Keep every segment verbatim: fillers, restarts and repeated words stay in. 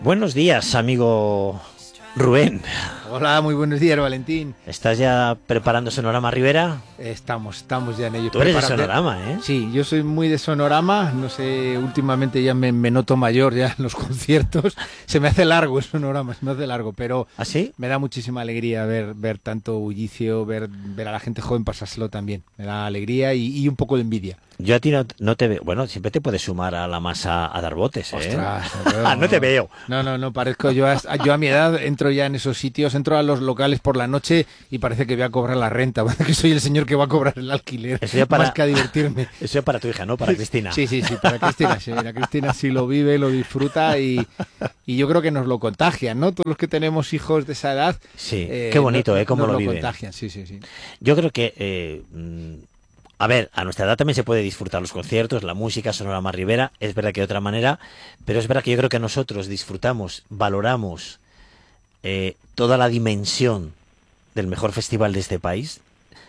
Buenos días, amigo Rubén. Hola, muy buenos días, Valentín. ¿Estás ya preparando Sonorama Rivera? Estamos, estamos ya en ello. Tú eres de Sonorama, ¿eh? Sí, yo soy muy de Sonorama. No sé, últimamente ya me, me noto mayor ya en los conciertos. Se me hace largo el Sonorama, se me hace largo, pero ¿Ah, sí? me da muchísima alegría ver, ver tanto bullicio, ver, ver a la gente joven pasárselo también. Me da alegría y, y un poco de envidia. Yo a ti no, no te veo. Bueno, siempre te puedes sumar a la masa a dar botes, ¿eh? Ostras, no, no te veo. No, no, no, parezco yo a, yo a mi edad entro ya en esos sitios, entro a los locales por la noche y parece que voy a cobrar la renta, que soy el señor que va a cobrar el alquiler, eso ya para, más que a divertirme. Eso es para tu hija, ¿no? Para Cristina. Sí, sí, sí, para Cristina, sí, la Cristina sí lo vive, lo disfruta y, y yo creo que nos lo contagian, ¿no? Todos los que tenemos hijos de esa edad. Sí, eh, qué bonito, ¿eh? Cómo nos lo, lo viven. contagian, sí, sí, sí. Yo creo que... Eh, A ver, a nuestra edad también se puede disfrutar los conciertos, la música, Sonorama Rivera, es verdad que de otra manera, pero es verdad que yo creo que nosotros disfrutamos, valoramos eh, toda la dimensión del mejor festival de este país,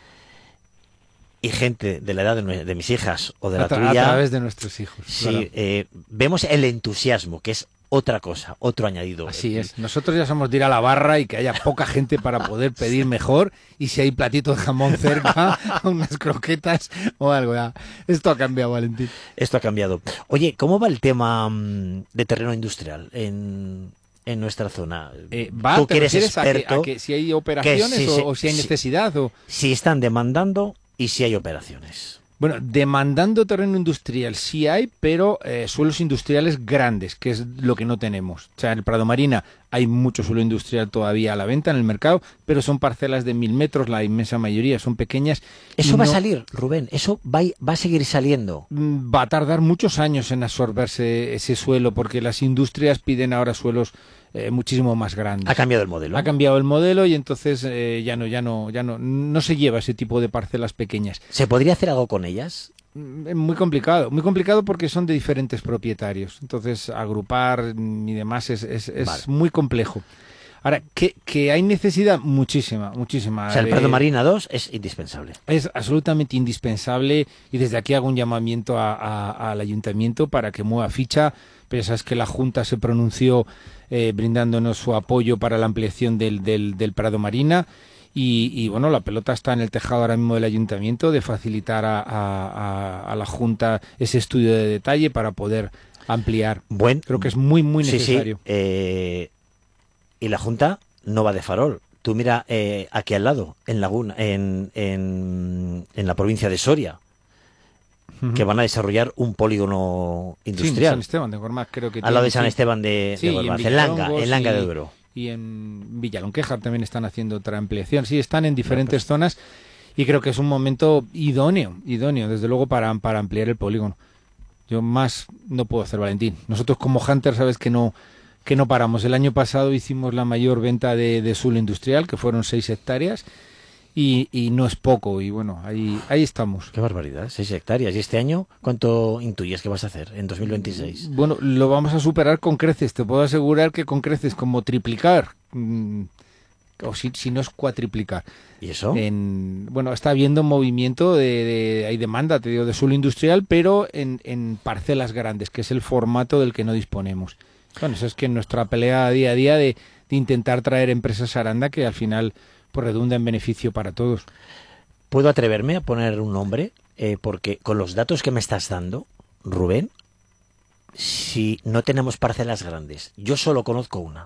y gente de la edad de, de mis hijas o de la a tra tuya... A través de nuestros hijos. Sí, claro. eh, vemos el entusiasmo, que es otra cosa, otro añadido. Así es. Nosotros ya somos de ir a la barra y que haya poca gente para poder pedir mejor, y si hay platito de jamón cerca, unas croquetas o algo. Ya. Esto ha cambiado, Valentín. Esto ha cambiado. Oye, ¿cómo va el tema um, de terreno industrial en, en nuestra zona? Eh, ¿va, Tú que eres experto, a que, a que si hay operaciones si, o, o si hay necesidad. Si, o... si están demandando y si hay operaciones. Bueno, demandando terreno industrial sí hay, pero eh, suelos industriales grandes, que es lo que no tenemos. O sea, en el Prado Marina hay mucho suelo industrial todavía a la venta en el mercado, pero son parcelas de mil metros, la inmensa mayoría son pequeñas. ¿Eso va no... a salir, Rubén? ¿Eso va, va a seguir saliendo? Va a tardar muchos años en absorberse ese suelo, porque las industrias piden ahora suelos Eh, muchísimo más grandes. Ha cambiado el modelo. Ha cambiado el modelo y entonces eh, ya no, ya no, ya no, no se lleva ese tipo de parcelas pequeñas. ¿Se podría hacer algo con ellas? Es muy complicado, muy complicado porque son de diferentes propietarios. Entonces agrupar y demás es, es, es vale. muy complejo. Ahora, ¿que, que hay necesidad? Muchísima, muchísima. O sea, el Prado Marina dos es indispensable. Es absolutamente indispensable y desde aquí hago un llamamiento a, a, al ayuntamiento para que mueva ficha. Pero ya sabes que la Junta se pronunció eh, brindándonos su apoyo para la ampliación del, del, del Prado Marina y, y bueno, la pelota está en el tejado ahora mismo del ayuntamiento de facilitar a, a, a la Junta ese estudio de detalle para poder ampliar. Buen, Creo que es muy, muy necesario. Sí, sí. Eh, y la Junta no va de farol. Tú mira eh, aquí al lado, en Laguna, en, en, en la provincia de Soria, que van a desarrollar un polígono industrial. Sí, en San Esteban de Gormaz, creo que al lado de San Esteban de, sí, de Gormaz, en, en Langa, en Langa de Duero. Y en Villalonquejar también están haciendo otra ampliación. Sí, están en diferentes no, pues... zonas y creo que es un momento idóneo, idóneo, desde luego, para, para ampliar el polígono. Yo más no puedo hacer, Valentín. Nosotros como Hunter sabes que no, que no paramos. El año pasado hicimos la mayor venta de, de suelo industrial, que fueron seis hectáreas. Y, y no es poco, y bueno, ahí, ahí estamos. Qué barbaridad, seis hectáreas. ¿Y este año cuánto intuyes que vas a hacer en dos mil veintiséis? Bueno, lo vamos a superar con creces, te puedo asegurar que con creces, como triplicar, mmm, o si, si no es cuatriplicar. ¿Y eso? En, bueno, está habiendo movimiento, de, de hay demanda, te digo, de suelo industrial, pero en, en parcelas grandes, que es el formato del que no disponemos. Bueno, eso es que nuestra pelea día a día de, de intentar traer empresas Aranda que al final... pues redunda en beneficio para todos. ¿Puedo atreverme a poner un nombre? Eh, porque con los datos que me estás dando, Rubén, si no tenemos parcelas grandes, yo solo conozco una,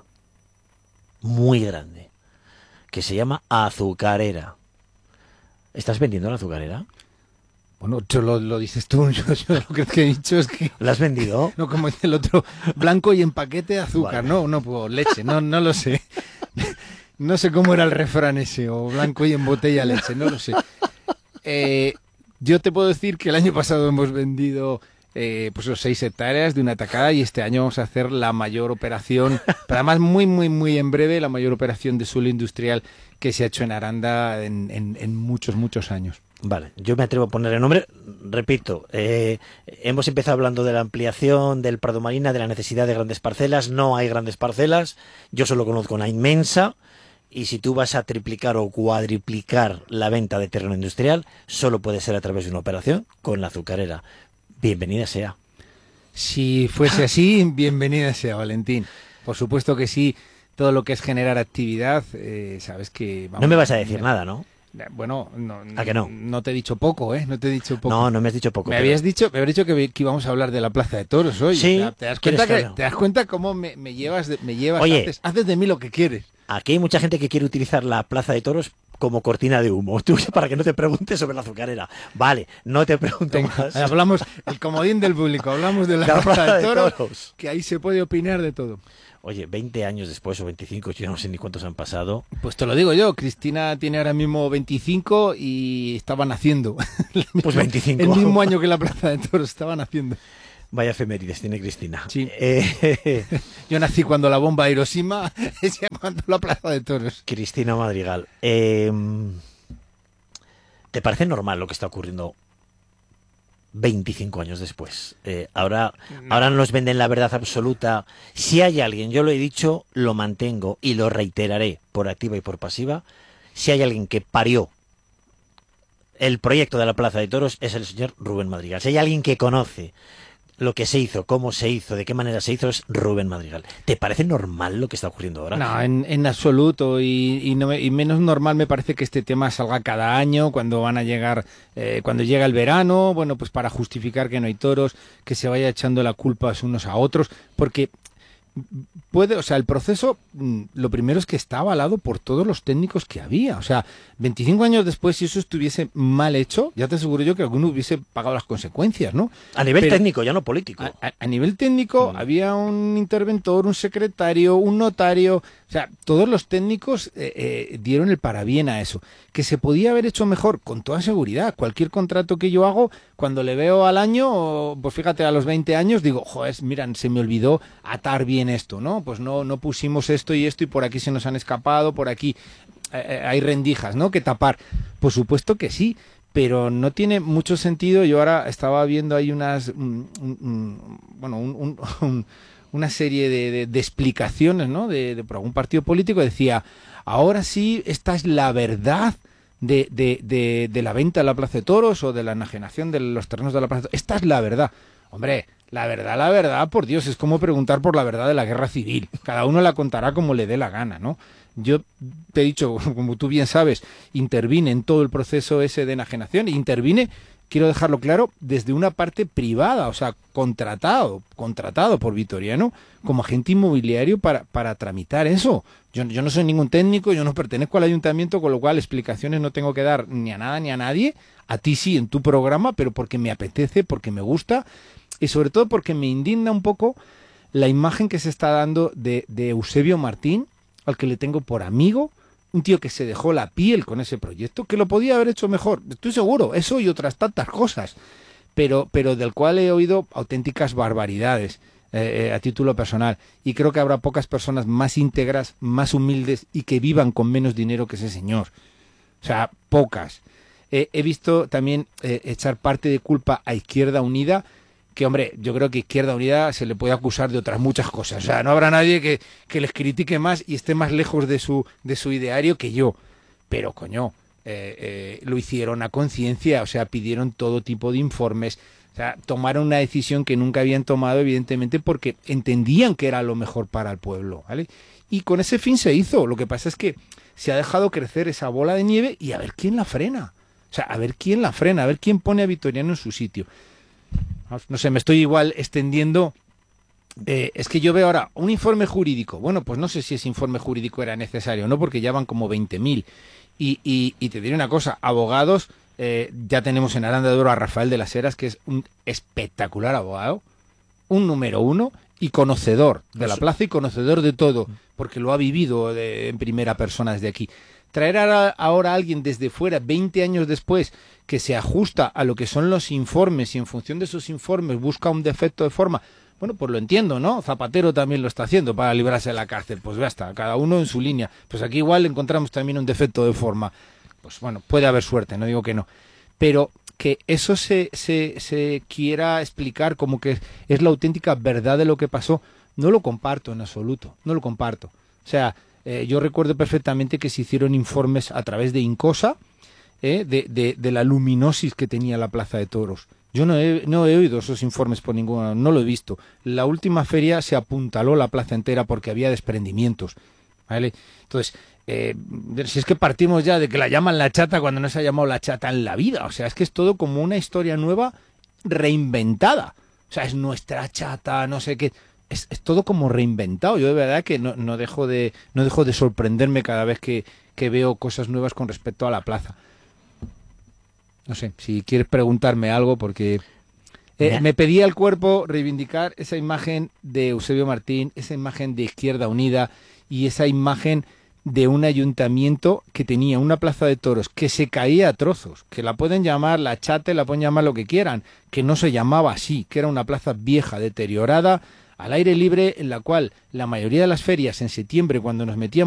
muy grande, que se llama Azucarera. ¿Estás vendiendo la azucarera? Bueno, tú lo, lo dices tú, yo, yo lo que he dicho es que... ¿La has vendido? No, como dice el otro, blanco y en paquete de azúcar, vale. no, no puedo, leche, no, no lo sé. No sé cómo era el refrán ese, o blanco y en botella leche, no lo sé. Eh, yo te puedo decir que el año pasado hemos vendido eh, pues los seis hectáreas de una tacada y este año vamos a hacer la mayor operación, pero además muy, muy, muy en breve, la mayor operación de suelo industrial que se ha hecho en Aranda en, en, en muchos, muchos años. Vale, yo me atrevo a poner el nombre, repito, eh, hemos empezado hablando de la ampliación del Prado Marina, de la necesidad de grandes parcelas, no hay grandes parcelas, yo solo conozco una inmensa, y si tú vas a triplicar o cuadriplicar la venta de terreno industrial, solo puede ser a través de una operación con la azucarera. Bienvenida sea. Si fuese así, bienvenida sea, Valentín. por supuesto que sí. Todo lo que es generar actividad, eh, sabes que... Vamos, no me vas a decir nada, ¿no? Bueno, no, ¿A que no? No te he dicho poco, ¿eh? No te he dicho poco. No, no me has dicho poco. Me pero... habías dicho, me habías dicho que, que íbamos a hablar de la Plaza de Toros hoy. Sí. O sea, ¿te das cuenta que, que... te das cuenta cómo me, me llevas, de, me llevas, Oye, haces, haces de mí lo que quieres? Aquí hay mucha gente que quiere utilizar la Plaza de Toros como cortina de humo. Tú, para que no te preguntes sobre la azucarera. Vale, no te pregunto Venga, más. Hablamos, el comodín del público, hablamos de la, la Plaza, plaza de, toros, de Toros, que ahí se puede opinar de todo. Oye, veinte años después o veinticinco, yo no sé ni cuántos han pasado. Pues te lo digo yo, Cristina tiene ahora mismo veinticinco y estaba naciendo. Mismo, pues veinticinco. El mismo año que la Plaza de Toros estaba naciendo. Vaya efemérides tiene Cristina. Sí. Eh, yo nací cuando la bomba de Hiroshima, ella cuando la Plaza de Toros. Cristina Madrigal. Eh, ¿Te parece normal lo que está ocurriendo veinticinco años después? Eh, ahora, no. ahora nos venden la verdad absoluta. Si hay alguien, yo lo he dicho, lo mantengo y lo reiteraré por activa y por pasiva. Si hay alguien que parió el proyecto de la Plaza de Toros, es el señor Rubén Madrigal. Si hay alguien que conoce lo que se hizo, cómo se hizo, de qué manera se hizo, es Rubén Madrigal. ¿Te parece normal lo que está ocurriendo ahora? No, en, en absoluto. Y, y, no me, y menos normal me parece que este tema salga cada año, cuando van a llegar, eh, cuando llega el verano, bueno, pues para justificar que no hay toros, que se vaya echando la culpa unos a otros, porque puede, o sea, el proceso, lo primero es que está avalado por todos los técnicos que había. O sea, veinticinco años después, si eso estuviese mal hecho, ya te aseguro yo que alguno hubiese pagado las consecuencias, ¿no? A nivel Pero, técnico, ya no político. A, a, a nivel técnico, mm. había un interventor, un secretario, un notario. O sea, todos los técnicos eh, eh, dieron el parabién a eso. Que se podía haber hecho mejor, con toda seguridad. Cualquier contrato que yo hago, cuando le veo al año, pues fíjate, a los veinte años, digo, joder, miran, se me olvidó atar bien esto, ¿no? Pues no, no pusimos esto y esto y por aquí se nos han escapado, por aquí eh, hay rendijas, ¿no? Que tapar. Por supuesto que sí, pero no tiene mucho sentido. Yo ahora estaba viendo ahí unas, un, un, un, bueno, un, un, un una serie de, de, de explicaciones, ¿no? De, de por algún partido político, decía, ahora sí, esta es la verdad de, de, de, de la venta de la Plaza de Toros o de la enajenación de los terrenos de la Plaza de Toros. Esta es la verdad. Hombre, la verdad, la verdad, por Dios, es como preguntar por la verdad de la guerra civil. Cada uno la contará como le dé la gana, ¿no? Yo te he dicho, como tú bien sabes, intervine en todo el proceso ese de enajenación, intervine, quiero dejarlo claro, desde una parte privada, o sea, contratado, contratado por Vitoriano como agente inmobiliario para, para tramitar eso. Yo, yo no soy ningún técnico, yo no pertenezco al ayuntamiento, con lo cual explicaciones no tengo que dar ni a nada ni a nadie, a ti sí en tu programa, pero porque me apetece, porque me gusta y sobre todo porque me indigna un poco la imagen que se está dando de, de Eusebio Martín, al que le tengo por amigo, un tío que se dejó la piel con ese proyecto, que lo podía haber hecho mejor, estoy seguro, eso y otras tantas cosas, pero, pero del cual he oído auténticas barbaridades eh, eh, a título personal, y creo que habrá pocas personas más íntegras, más humildes y que vivan con menos dinero que ese señor. O sea, pocas. Eh, he visto también eh, echar parte de culpa a Izquierda Unida, que, hombre, yo creo que Izquierda Unida se le puede acusar de otras muchas cosas. O sea, no habrá nadie que, que les critique más y esté más lejos de su, de su ideario que yo. Pero, coño, eh, eh, lo hicieron a conciencia, o sea, pidieron todo tipo de informes, o sea, tomaron una decisión que nunca habían tomado, evidentemente, porque entendían que era lo mejor para el pueblo, ¿vale? Y con ese fin se hizo. Lo que pasa es que se ha dejado crecer esa bola de nieve y a ver quién la frena. O sea, a ver quién la frena, a ver quién pone a Vitoriano en su sitio. No sé, me estoy igual extendiendo. Eh, es que yo veo ahora un informe jurídico. Bueno, pues no sé si ese informe jurídico era necesario o no, porque ya van como veinte mil. Y, y, y te diré una cosa, abogados, eh, ya tenemos en Aranda de Duero a Rafael de las Heras, que es un espectacular abogado, un número uno y conocedor de la plaza y conocedor de todo, porque lo ha vivido de, en primera persona desde aquí. Traer ahora, ahora a alguien desde fuera, veinte años después, que se ajusta a lo que son los informes y en función de esos informes busca un defecto de forma, bueno, pues lo entiendo, ¿no? Zapatero también lo está haciendo para librarse de la cárcel, pues ya está, cada uno en su línea. Pues aquí igual encontramos también un defecto de forma. Pues bueno, puede haber suerte, no digo que no. Pero que eso se, se, se quiera explicar como que es la auténtica verdad de lo que pasó, no lo comparto en absoluto, no lo comparto. O sea, Eh, yo recuerdo perfectamente que se hicieron informes a través de Incosa eh, de, de, de la luminosis que tenía la Plaza de Toros. Yo no he, no he oído esos informes por ninguna, no lo he visto. La última feria se apuntaló la plaza entera porque había desprendimientos, ¿vale? Entonces, eh, si es que partimos ya de que la llaman la chata cuando no se ha llamado la chata en la vida, o sea, es que es todo como una historia nueva reinventada. O sea, es nuestra chata, no sé qué. Es, es todo como reinventado. Yo de verdad que no, no dejo de no dejo de sorprenderme cada vez que, que veo cosas nuevas con respecto a la plaza. No sé, si quieres preguntarme algo, porque eh, me pedía el cuerpo reivindicar esa imagen de Eusebio Martín, esa imagen de Izquierda Unida y esa imagen de un ayuntamiento que tenía una plaza de toros que se caía a trozos, que la pueden llamar la chate, la pueden llamar lo que quieran, que no se llamaba así, que era una plaza vieja, deteriorada, al aire libre, en la cual la mayoría de las ferias en septiembre, cuando nos metíamos